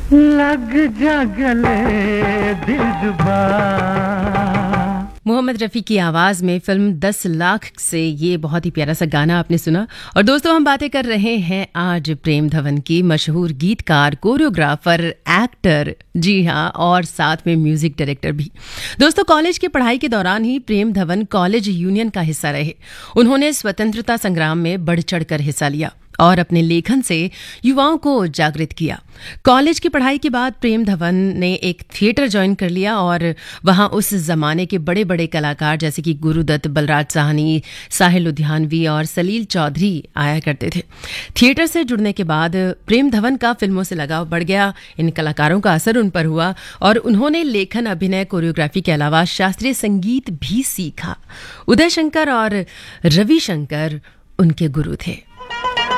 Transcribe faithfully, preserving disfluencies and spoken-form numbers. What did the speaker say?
लग जा गले दिलरुबा। मोहम्मद रफ़ी की आवाज़ में फिल्म दस लाख से ये बहुत ही प्यारा सा गाना आपने सुना। और दोस्तों, हम बातें कर रहे हैं आज प्रेम धवन की, मशहूर गीतकार, कोरियोग्राफर, एक्टर, जी हाँ, और साथ में म्यूजिक डायरेक्टर भी। दोस्तों, कॉलेज की पढ़ाई के दौरान ही प्रेम धवन कॉलेज यूनियन का हिस्सा रहे। उन्होंने स्वतंत्रता संग्राम में बढ़ चढ़कर हिस्सा लिया और अपने लेखन से युवाओं को जागृत किया। कॉलेज की पढ़ाई के बाद प्रेम धवन ने एक थिएटर ज्वाइन कर लिया और वहां उस जमाने के बड़े बड़े कलाकार जैसे कि गुरुदत्त, बलराज साहनी, साहिल लुधियानवी और सलील चौधरी आया करते थे। थिएटर से जुड़ने के बाद प्रेम धवन का फिल्मों से लगाव बढ़ गया। इन कलाकारों का असर उन पर हुआ और उन्होंने लेखन, अभिनय, कोरियोग्राफी के अलावा शास्त्रीय संगीत भी सीखा। उदय शंकर और रवि शंकर उनके गुरु थे।